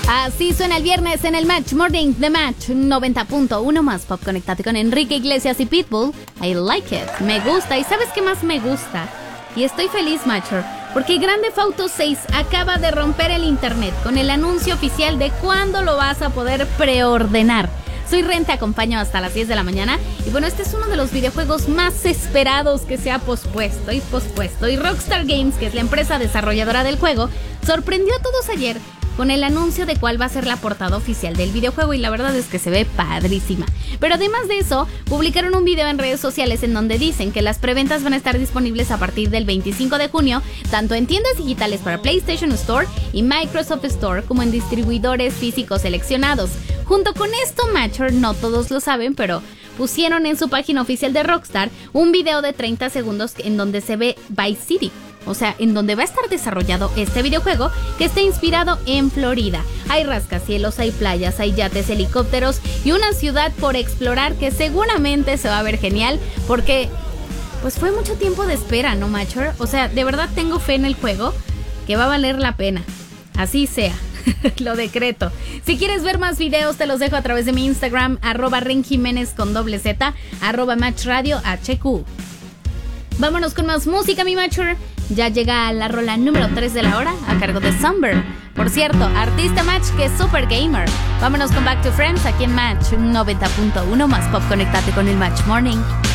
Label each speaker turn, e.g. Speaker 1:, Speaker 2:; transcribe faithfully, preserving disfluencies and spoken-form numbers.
Speaker 1: Así suena el viernes en el Match Morning The Match noventa punto uno más pop. Conectate con Enrique Iglesias y Pitbull. I like it, me gusta. ¿Y sabes qué más me gusta? Y estoy feliz, Matcher, porque Grand Theft Auto seis acaba de romper el internet con el anuncio oficial de cuándo lo vas a poder preordenar. Soy Ren, te acompaño hasta las diez de la mañana. Y bueno, este es uno de los videojuegos más esperados que se ha pospuesto y pospuesto. Y Rockstar Games, que es la empresa desarrolladora del juego, sorprendió a todos ayer con el anuncio de cuál va a ser la portada oficial del videojuego, y la verdad es que se ve padrísima. Pero además de eso, publicaron un video en redes sociales en donde dicen que las preventas van a estar disponibles a partir del veinticinco de junio, tanto en tiendas digitales para PlayStation Store y Microsoft Store, como en distribuidores físicos seleccionados. Junto con esto, Matcher, no todos lo saben, pero pusieron en su página oficial de Rockstar un video de treinta segundos en donde se ve Vice City, o sea, en donde va a estar desarrollado este videojuego, que está inspirado en Florida. Hay rascacielos, hay playas, hay yates, helicópteros y una ciudad por explorar que seguramente se va a ver genial, porque pues fue mucho tiempo de espera, ¿no, Matcher? O sea, de verdad tengo fe en el juego, que va a valer la pena. Así sea. Lo decreto. Si quieres ver más videos, te los dejo a través de mi Instagram, arroba Ren Jiménez con doble Z, arroba Match Radio H Q. Vámonos con más música, mi Matcher. Ya llega la rola número tres de la hora a cargo de Sunburn. Por cierto, artista Match que es super gamer. Vámonos con Back to Friends aquí en Match noventa punto uno más pop. Conectate con el Match Morning.